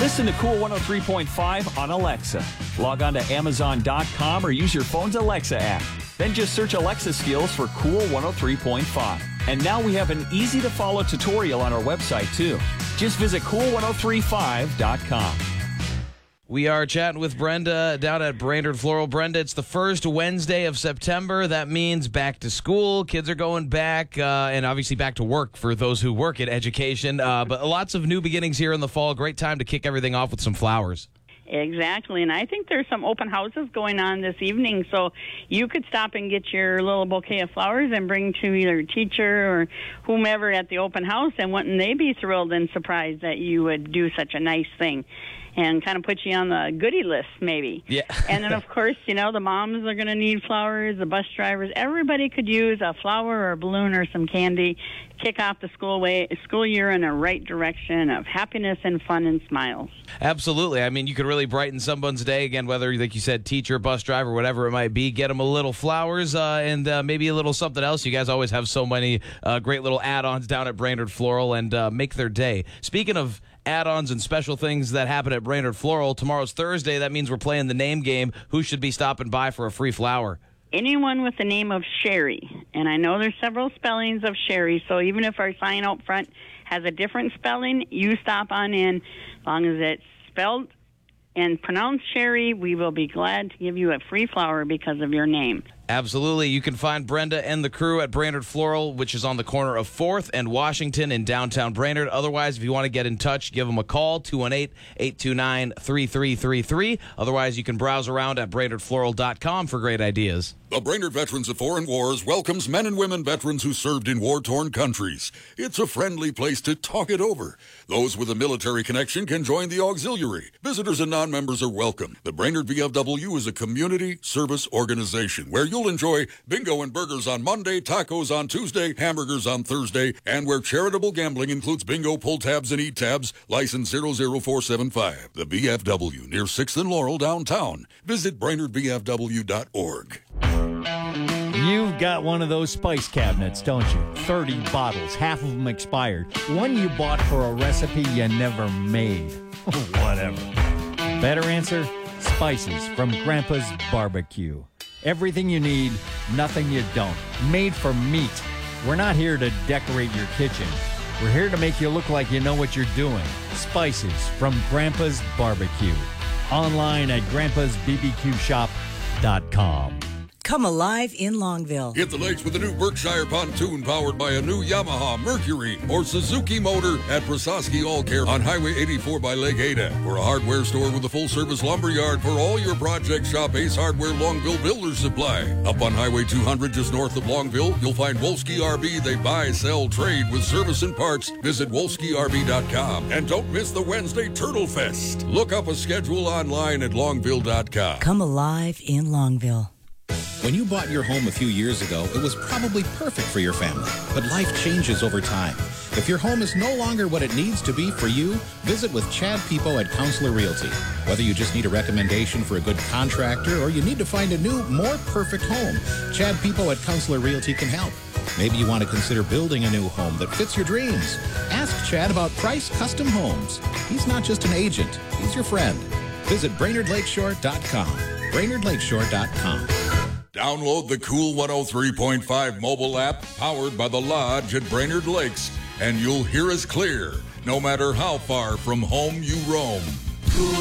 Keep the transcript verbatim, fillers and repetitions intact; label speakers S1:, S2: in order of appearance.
S1: Listen to Cool one oh three point five on Alexa. Log on to amazon dot com or use your phone's Alexa app. Then just search Alexa skills for Cool one oh three point five. And now we have an easy-to-follow tutorial on our website, too. Just visit cool one oh three five dot com.
S2: We are chatting with Brenda down at Brainerd Floral. Brenda, it's the first Wednesday of September. That means back to school. Kids are going back, uh, and obviously back to work for those who work at education. Uh, but lots of new beginnings here in the fall. Great time to kick everything off with some flowers.
S3: Exactly, and I think there's some open houses going on this evening, so you could stop and get your little bouquet of flowers and bring to either a teacher or whomever at the open house, and wouldn't they be thrilled and surprised that you would do such a nice thing and kind of put you on the goodie list, maybe.
S2: Yeah.
S3: And then, of course, you know, the moms are going to need flowers, the bus drivers. Everybody could use a flower or a balloon or some candy. Kick off the school way, school year in a right direction of happiness and fun and smiles.
S2: Absolutely. I mean, you could really brighten someone's day, again, whether, like you said, teacher, bus driver, whatever it might be. Get them a little flowers uh, and uh, maybe a little something else. You guys always have so many uh, great little add-ons down at Brainerd Floral, and uh, make their day. Speaking of add-ons and special things that happen at Brainerd Floral, tomorrow's Thursday. That means we're playing the name game. Who should be stopping by for a free flower?
S3: Anyone with the name of Sherry. And I know there's several spellings of Sherry, so even if our sign out front has a different spelling, you stop on in. As long as it's spelled and pronounced Sherry, we will be glad to give you a free flower because of your name.
S2: Absolutely. You can find Brenda and the crew at Brainerd Floral, which is on the corner of fourth and Washington in downtown Brainerd. Otherwise, if you want to get in touch, give them a call, two one eight, eight two nine, three three three three. Otherwise, you can browse around at brainerd floral dot com for great ideas.
S4: The Brainerd Veterans of Foreign Wars welcomes men and women veterans who served in war-torn countries. It's a friendly place to talk it over. Those with a military connection can join the auxiliary. Visitors and non-members are welcome. The Brainerd V F W is a community service organization where you'll enjoy bingo and burgers on Monday, tacos on Tuesday, hamburgers on Thursday, and where charitable gambling includes bingo, pull tabs, and eat tabs. License zero zero four seven five. The V F W near sixth and Laurel downtown. Visit brainerd v f w dot org.
S5: You've got one of those spice cabinets, don't you? thirty bottles, half of them expired. One you bought for a recipe you never made. Whatever. Better answer? Spices from Grandpa's Barbecue. Everything you need, nothing you don't. Made for meat. We're not here to decorate your kitchen. We're here to make you look like you know what you're doing. Spices from Grandpa's Barbecue. Online at grandpas b b q shop dot com.
S6: Come alive in Longville.
S4: Hit the lakes with a new Berkshire pontoon powered by a new Yamaha, Mercury, or Suzuki motor at Prososki All Care on Highway eighty-four by Lake Ada. For a hardware store with a full-service lumber yard for all your projects, shop Ace Hardware Longville Builder Supply. Up on Highway two hundred just north of Longville, you'll find Wolski R V. They buy, sell, trade with service and parts. Visit wolski r v dot com. And don't miss the Wednesday Turtle Fest. Look up a schedule online at longville dot com.
S6: Come alive in Longville.
S7: When you bought your home a few years ago, it was probably perfect for your family. But life changes over time. If your home is no longer what it needs to be for you, visit with Chad Peepo at Counselor Realty. Whether you just need a recommendation for a good contractor or you need to find a new, more perfect home, Chad Peepo at Counselor Realty can help. Maybe you want to consider building a new home that fits your dreams. Ask Chad about Price Custom Homes. He's not just an agent, he's your friend. Visit brainerd lakeshore dot com. brainerd lakeshore dot com.
S4: Download the Cool one oh three point five mobile app powered by the Lodge at Brainerd Lakes, and you'll hear us clear, no matter how far from home you roam. Cool